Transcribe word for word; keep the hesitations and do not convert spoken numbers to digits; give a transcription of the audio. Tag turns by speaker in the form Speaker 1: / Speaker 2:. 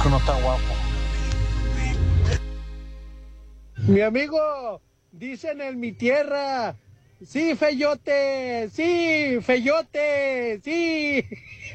Speaker 1: No está guapo.
Speaker 2: Mi amigo, dicen en mi tierra, sí, feyote, sí, feyote, sí.